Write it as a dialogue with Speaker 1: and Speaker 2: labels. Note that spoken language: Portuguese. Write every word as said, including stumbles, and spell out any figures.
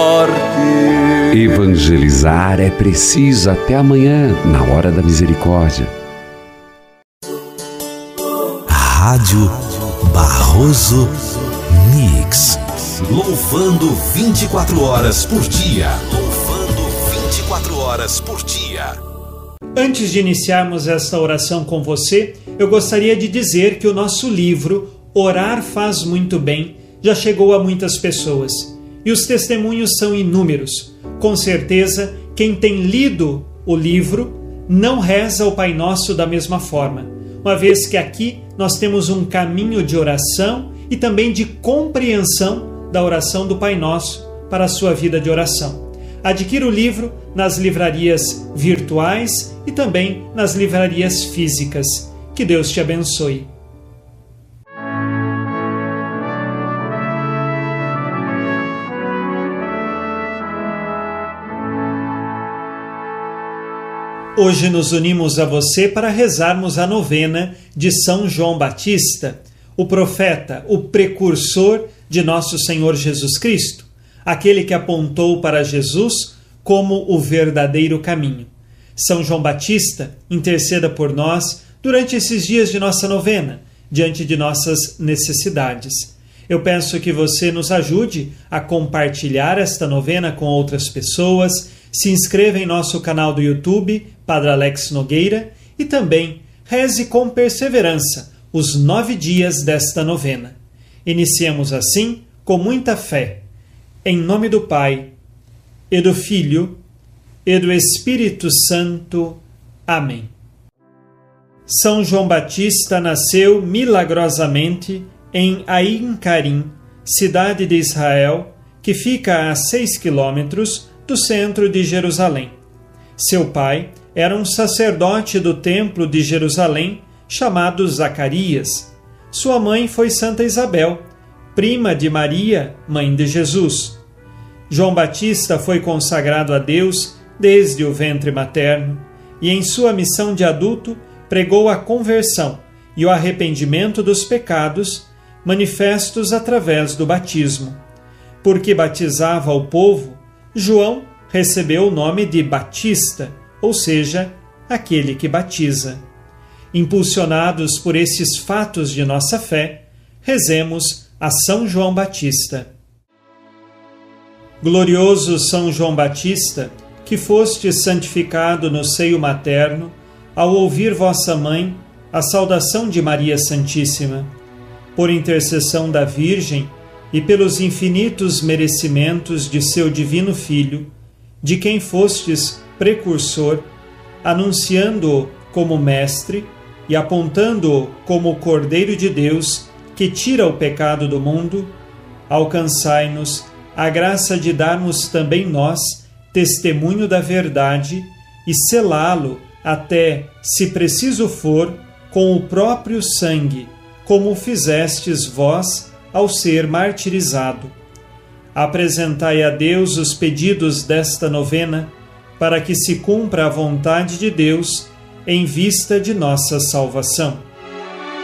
Speaker 1: Evangelizar é preciso. Até amanhã, na hora da misericórdia.
Speaker 2: Rádio Barroso Mix. Louvando vinte e quatro horas por dia. Louvando vinte e quatro horas por dia.
Speaker 3: Antes de iniciarmos esta oração com você, eu gostaria de dizer que o nosso livro Orar Faz Muito Bem já chegou a muitas pessoas e os testemunhos são inúmeros. Com certeza, quem tem lido o livro não reza o Pai Nosso da mesma forma, uma vez que aqui nós temos um caminho de oração e também de compreensão da oração do Pai Nosso para a sua vida de oração. Adquira o livro nas livrarias virtuais e também nas livrarias físicas. Que Deus te abençoe. Hoje nos unimos a você para rezarmos a novena de São João Batista, o profeta, o precursor de nosso Senhor Jesus Cristo, aquele que apontou para Jesus como o verdadeiro caminho. São João Batista, interceda por nós durante esses dias de nossa novena, diante de nossas necessidades. Eu peço que você nos ajude a compartilhar esta novena com outras pessoas, se inscreva em nosso canal do YouTube, Padre Alex Nogueira, e também reze com perseverança os nove dias desta novena. Iniciemos assim com muita fé. Em nome do Pai, e do Filho, e do Espírito Santo. Amém. São João Batista nasceu milagrosamente em Ain Carim, cidade de Israel, que fica a seis quilômetros do centro de Jerusalém. Seu pai era um sacerdote do templo de Jerusalém, chamado Zacarias. Sua mãe foi Santa Isabel, prima de Maria, mãe de Jesus. João Batista foi consagrado a Deus desde o ventre materno e, em sua missão de adulto, pregou a conversão e o arrependimento dos pecados, manifestos através do batismo. Porque batizava o povo, João recebeu o nome de Batista, ou seja, aquele que batiza. Impulsionados por esses fatos de nossa fé, rezemos a São João Batista. Glorioso São João Batista, que foste santificado no seio materno, ao ouvir vossa mãe a saudação de Maria Santíssima, por intercessão da Virgem e pelos infinitos merecimentos de seu divino Filho, de quem fostes precursor, anunciando-o como mestre e apontando-o como o Cordeiro de Deus que tira o pecado do mundo, alcançai-nos a graça de darmos também nós testemunho da verdade e selá-lo até, se preciso for, com o próprio sangue, como fizestes vós ao ser martirizado. Apresentai a Deus os pedidos desta novena, para que se cumpra a vontade de Deus em vista de nossa salvação.